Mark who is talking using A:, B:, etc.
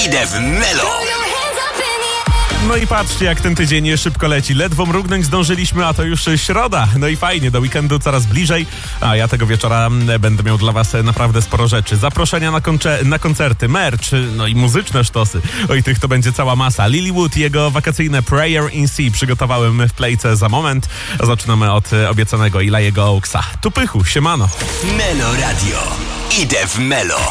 A: Idę w Melo.
B: No i patrzcie, jak ten tydzień szybko leci. Ledwo mrugnąć zdążyliśmy, a to już środa. No i fajnie, do weekendu coraz bliżej. A ja tego wieczora będę miał dla was naprawdę sporo rzeczy. Zaproszenia na koncerty, merch, no i muzyczne sztosy. Oj, tych to będzie cała masa. Lilywood i jego wakacyjne Prayer in Sea przygotowałem w playce za moment. Zaczynamy od obiecanego Ilajego Oaksa. Tu pychu, siemano.
A: Melo Radio. Idę w Melo.